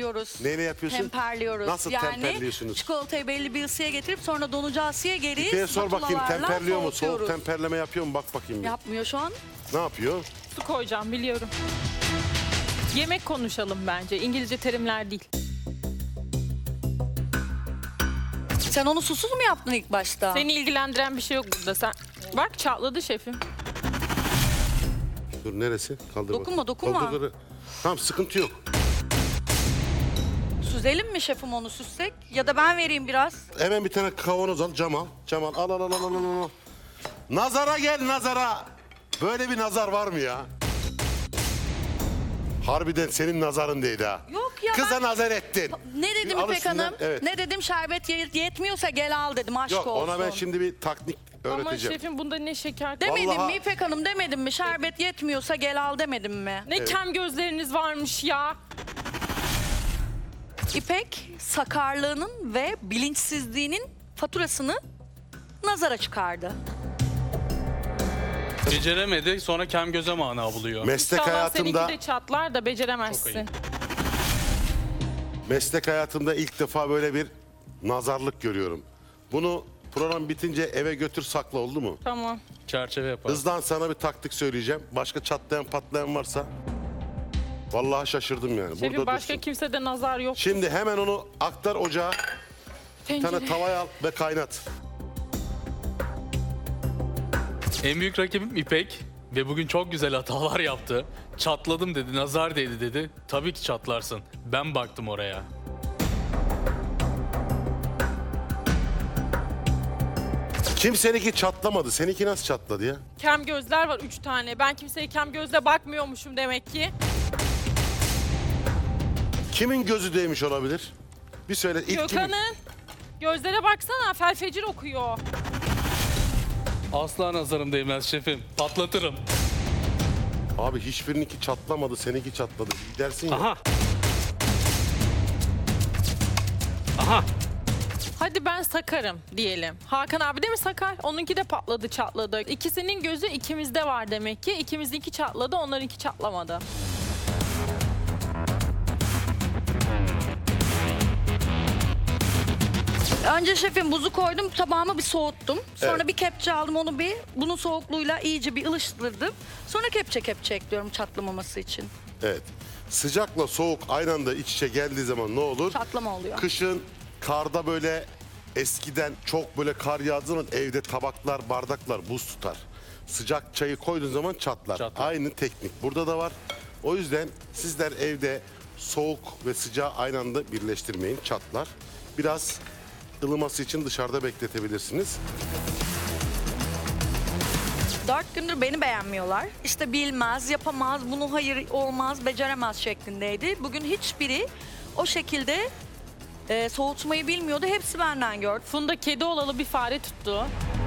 temperliyoruz. Neyle yapıyorsun? Temperliyoruz. Nasıl temperliyorsunuz? Çikolatayı belli bir ısıya getirip sonra donacağı ısıya geri İpeğe sor bakayım, spatulalarla temperliyor mu? Soğuk soğutuyoruz. temperleme yapıyor mu? Bak bakayım bir. Yapmıyor şu an. Ne yapıyor? Su koyacağım biliyorum. Yemek konuşalım bence. İngilizce terimler değil. Sen onu susuz mu yaptın ilk başta? Seni ilgilendiren bir şey yok burada. Sen bak çatladı şefim. Dur neresi? Kaldır Dokunma, bak. dokunma. Dur. Tamam sıkıntı yok. Süzelim mi şefim onu süssek? Ya da ben vereyim biraz. Hemen bir tane kavanoz al, cam al. Cam al, al. Nazara gel, nazara. Böyle bir nazar var mı ya? Harbiden senin nazarın değdi ha. Yok ya, Kıza ben- nazar ettin. Ne dedim Al İpek üstünden, Hanım? evet. Ne dedim? Şerbet yetmiyorsa gel al dedim. Aşk Yok olsun. ona ben şimdi bir taktik Ama öğreteceğim. şefim bunda ne şeker... Demedim Vallahi- mi İpek Hanım, demedim mi? Şerbet yetmiyorsa gel al demedim mi? Ne kem gözleriniz varmış ya. İpek sakarlığının ve bilinçsizliğinin faturasını nazara çıkardı. Beceremedi, sonra kem göze mana buluyor. Meslek İnşallah hayatımda seninki de çatlar da beceremezsin. Çok ayıp. ilk defa böyle bir nazarlık görüyorum. Bunu program bitince eve götür sakla, oldu mu? Tamam. Çerçeve yaparız. Hızdan sana bir taktik söyleyeceğim. Başka çatlayan patlayan varsa vallahi şaşırdım yani. Şefim Burada başka dursun. kimsede nazar yok. Şimdi hemen onu aktar ocağa. Bir tane Tencere. tavaya al ve kaynat. En büyük rakibim İpek ve bugün çok güzel hatalar yaptı. Çatladım dedi, nazar değdi dedi. Tabii ki çatlarsın. Ben baktım oraya. Kimseninki çatlamadı. Seninki nasıl çatladı ya? Kem gözler var 3 tane. Ben kimseye kem gözle bakmıyormuşum demek ki. Kimin gözü değmiş olabilir? Bir söyle. İlk kimin? Gökhan'ın gözlere baksana felfecir okuyor. Asla nazarım değmez şefim. Patlatırım. Abi hiçbirininki çatlamadı. Seninki çatladı. Dersin ya. Aha. Aha. Hadi ben sakarım diyelim. Hakan abi de mi sakar? Onunki de patladı çatladı. İkisinin gözü ikimizde var demek ki. İkimizinki çatladı, onlarınki çatlamadı. Önce şefim buzu koydum, tabağımı bir soğuttum. Sonra Evet. bir kepçe aldım, onu bunun soğukluğuyla iyice bir ılıştırdım. Sonra kepçe ekliyorum çatlamaması için. Evet. Sıcakla soğuk aynı anda iç içe geldiği zaman ne olur? Çatlama oluyor. Kışın karda böyle eskiden çok böyle kar yağdığı zaman evde tabaklar, bardaklar buz tutar. Sıcak çayı koyduğun zaman çatlar. Çatlar. Aynı teknik burada da var. O yüzden sizler evde soğuk ve sıcağı aynı anda birleştirmeyin, çatlar. Biraz ılıması için dışarıda bekletebilirsiniz. 4 gündür beni beğenmiyorlar. İşte bilmez, yapamaz, bunu hayır olmaz, beceremez şeklindeydi. Bugün hiçbiri o şekilde soğutmayı bilmiyordu. Hepsi benden gördü. Funda kedi olalı bir fare tuttu.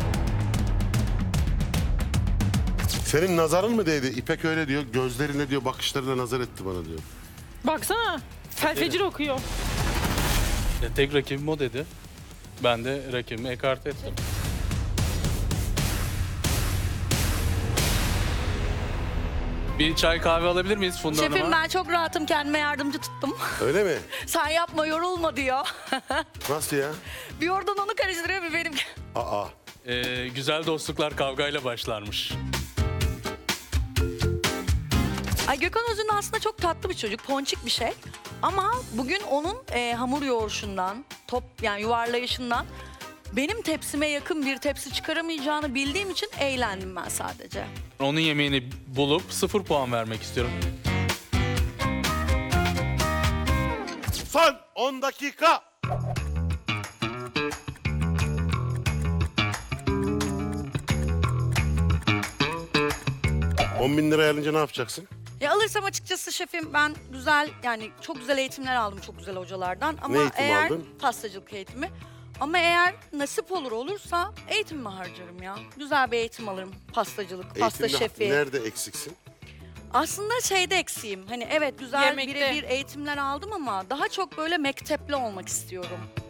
Senin nazarın mı değdi? İpek öyle diyor. Gözlerine diyor, bakışlarına nazar etti bana diyor. Baksana felfecir okuyor. Tek rakibim o dedi. Ben de rakibimi ekarte ettim. Bir çay kahve alabilir miyiz Funda Şefim Hanım'a? ben çok rahatım, kendime yardımcı tuttum. Öyle mi? Sen yapma, yorulma diyor. Nasıl ya? Bir oradan onu karıştırıyor, bir benim. Aa. Güzel dostluklar kavgayla başlarmış. Ay Gökhan Özün aslında çok tatlı bir çocuk, ponçik bir şey. Ama bugün onun hamur yoğuruşundan, yani yuvarlayışından benim tepsime yakın bir tepsi çıkaramayacağını bildiğim için eğlendim ben sadece. Onun yemeğini bulup 0 puan vermek istiyorum. Son 10 dakika. $10.000 alınca ne yapacaksın? Ya alırsam açıkçası şefim ben güzel, yani çok güzel eğitimler aldım çok güzel hocalardan. Ama Ne eğitim eğer aldın? pastacılık eğitimi. Ama eğer nasip olursa eğitimimi harcarım ya. Güzel bir eğitim alırım. Pastacılık, pasta Eğitimde şefi. nerede eksiksin? Aslında şeyde eksiğim. Hani evet güzel Yemekte. birebir eğitimler aldım ama daha çok böyle mektepli olmak istiyorum.